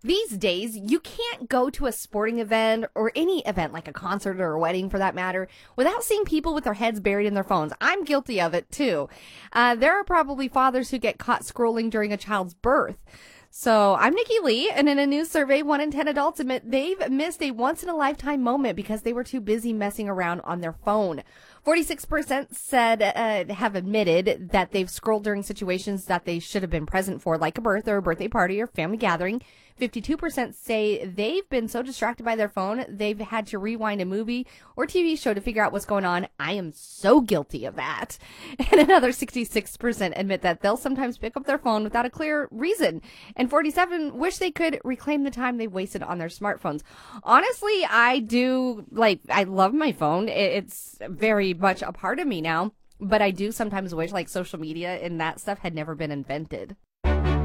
These days, you can't go to a sporting event or any event like a concert or a wedding for that matter without seeing people with their heads buried in their phones. I'm guilty of it too. There are probably fathers who get caught scrolling during a child's birth. So I'm Nikki Lee, and in a new survey, 1 in 10 adults admit they've missed a once-in-a-lifetime moment because they were too busy messing around on their phone. 46% said have admitted that they've scrolled during situations that they should have been present for, like a birth or a birthday party or family gathering. 52% say they've been so distracted by their phone, they've had to rewind a movie or TV show to figure out what's going on. I am so guilty of that. And another 66% admit that they'll sometimes pick up their phone without a clear reason. And 47 wish they could reclaim the time they wasted on their smartphones. Honestly, I love my phone. It's very much a part of me now. But I do sometimes wish social media and that stuff had never been invented.